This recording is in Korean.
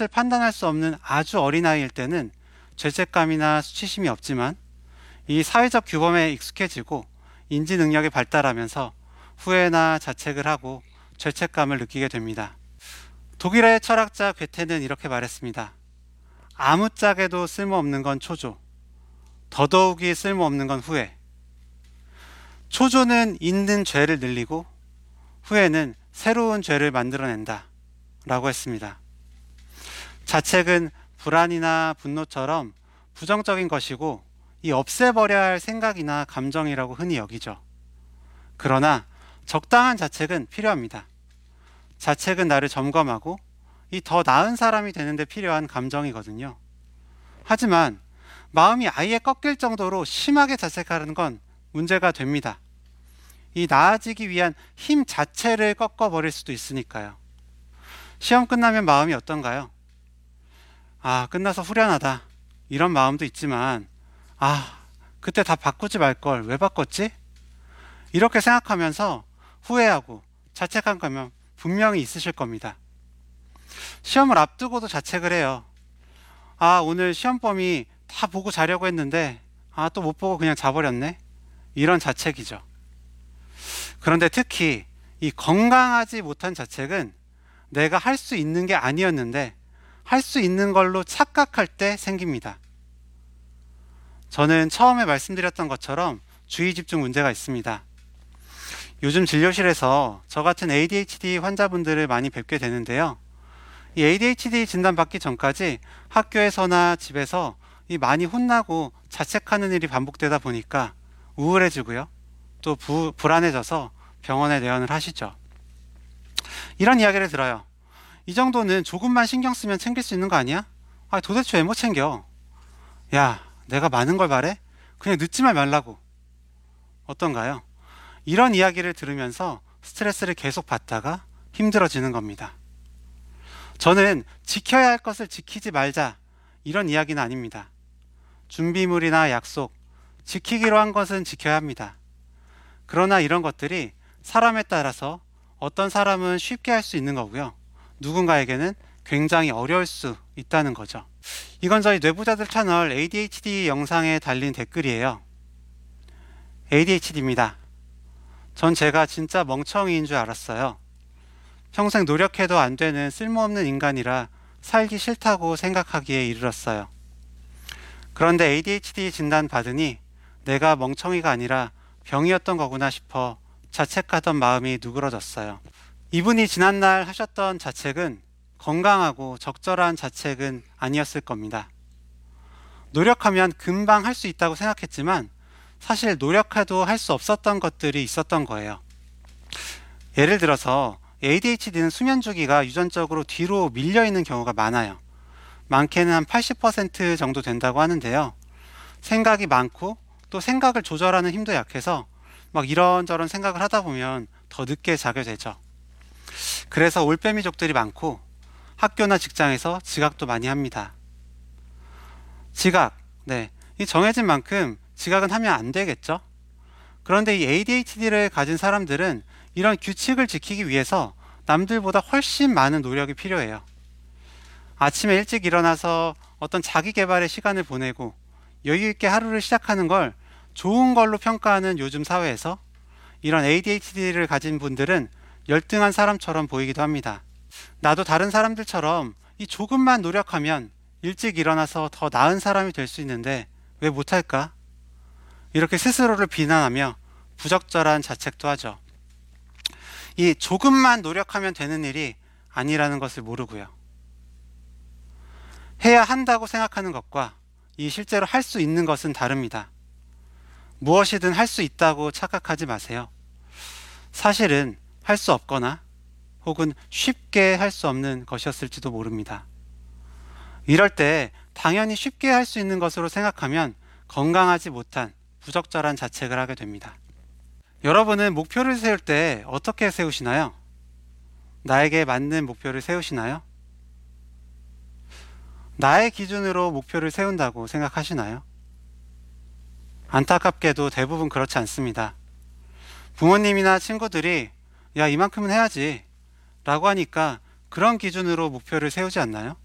잘잘못을 판단할 수 없는 아주 어린아이일 때는 죄책감이나 수치심이 없지만 이 사회적 규범에 익숙해지고 인지 능력이 발달하면서 후회나 자책을 하고 죄책감을 느끼게 됩니다. 독일의 철학자 괴테는 이렇게 말했습니다. 아무짝에도 쓸모없는 건 초조, 더더욱이 쓸모없는 건 후회. 초조는 있는 죄를 늘리고 후회는 새로운 죄를 만들어낸다 라고 했습니다. 자책은 불안이나 분노처럼 부정적인 것이고 이 없애버려야 할 생각이나 감정이라고 흔히 여기죠. 그러나 적당한 자책은 필요합니다. 자책은 나를 점검하고 이 더 나은 사람이 되는데 필요한 감정이거든요. 하지만 마음이 아예 꺾일 정도로 심하게 자책하는 건 문제가 됩니다. 이 나아지기 위한 힘 자체를 꺾어버릴 수도 있으니까요. 시험 끝나면 마음이 어떤가요? 아, 끝나서 후련하다. 이런 마음도 있지만, 아, 그때 다 바꾸지 말걸. 왜 바꿨지? 이렇게 생각하면서 후회하고 자책한 거면 분명히 있으실 겁니다. 시험을 앞두고도 자책을 해요. 아, 오늘 시험범위 다 보고 자려고 했는데, 아, 또 못 보고 그냥 자버렸네. 이런 자책이죠. 그런데 특히 이 건강하지 못한 자책은 내가 할 수 있는 게 아니었는데 할 수 있는 걸로 착각할 때 생깁니다. 저는 처음에 말씀드렸던 것처럼 주의 집중 문제가 있습니다. 요즘 진료실에서 저 같은 ADHD 환자분들을 많이 뵙게 되는데요. 이 ADHD 진단 받기 전까지 학교에서나 집에서 이 많이 혼나고 자책하는 일이 반복되다 보니까 우울해지고요. 또 불안해져서 병원에 내원을 하시죠. 이런 이야기를 들어요. 이 정도는 조금만 신경 쓰면 챙길 수 있는 거 아니야? 아, 도대체 왜 못 챙겨? 야, 내가 많은 걸 바래? 그냥 늦지만 말라고. 어떤가요? 이런 이야기를 들으면서 스트레스를 계속 받다가 힘들어지는 겁니다. 저는 지켜야 할 것을 지키지 말자 이런 이야기는 아닙니다. 준비물이나 약속, 지키기로 한 것은 지켜야 합니다. 그러나 이런 것들이 사람에 따라서 어떤 사람은 쉽게 할 수 있는 거고요. 누군가에게는 굉장히 어려울 수 있다는 거죠. 이건 저희 뇌부자들 채널 ADHD 영상에 달린 댓글이에요. ADHD입니다. 전 제가 진짜 멍청이인 줄 알았어요. 평생 노력해도 안 되는 쓸모없는 인간이라 살기 싫다고 생각하기에 이르렀어요. 그런데 ADHD 진단 받으니 내가 멍청이가 아니라 병이었던 거구나 싶어 자책하던 마음이 누그러졌어요. 이분이 지난날 하셨던 자책은 건강하고 적절한 자책은 아니었을 겁니다. 노력하면 금방 할 수 있다고 생각했지만 사실 노력해도 할 수 없었던 것들이 있었던 거예요. 예를 들어서 ADHD는 수면 주기가 유전적으로 뒤로 밀려 있는 경우가 많아요. 많게는 한 80% 정도 된다고 하는데요. 생각이 많고 또 생각을 조절하는 힘도 약해서 막 이런저런 생각을 하다 보면 더 늦게 자게 되죠. 그래서 올빼미족들이 많고 학교나 직장에서 지각도 많이 합니다. 지각, 네, 이 정해진 만큼 지각은 하면 안 되겠죠? 그런데 이 ADHD를 가진 사람들은 이런 규칙을 지키기 위해서 남들보다 훨씬 많은 노력이 필요해요. 아침에 일찍 일어나서 어떤 자기 개발의 시간을 보내고 여유 있게 하루를 시작하는 걸 좋은 걸로 평가하는 요즘 사회에서 이런 ADHD를 가진 분들은 열등한 사람처럼 보이기도 합니다. 나도 다른 사람들처럼 이 조금만 노력하면 일찍 일어나서 더 나은 사람이 될 수 있는데 왜 못할까? 이렇게 스스로를 비난하며 부적절한 자책도 하죠. 이 조금만 노력하면 되는 일이 아니라는 것을 모르고요. 해야 한다고 생각하는 것과 이 실제로 할 수 있는 것은 다릅니다. 무엇이든 할 수 있다고 착각하지 마세요. 사실은 할 수 없거나 혹은 쉽게 할 수 없는 것이었을지도 모릅니다. 이럴 때 당연히 쉽게 할 수 있는 것으로 생각하면 건강하지 못한 부적절한 자책을 하게 됩니다. 여러분은 목표를 세울 때 어떻게 세우시나요? 나에게 맞는 목표를 세우시나요? 나의 기준으로 목표를 세운다고 생각하시나요? 안타깝게도 대부분 그렇지 않습니다. 부모님이나 친구들이 야, 이만큼은 해야지 라고 하니까 그런 기준으로 목표를 세우지 않나요?